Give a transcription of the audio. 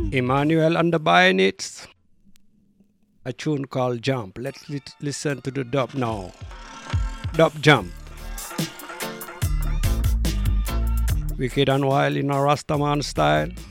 Emmanuel and the Bayonets, a tune called Jump. Let's listen to the dub now. Dub Jump. Wicked and Wild in a Rastaman style.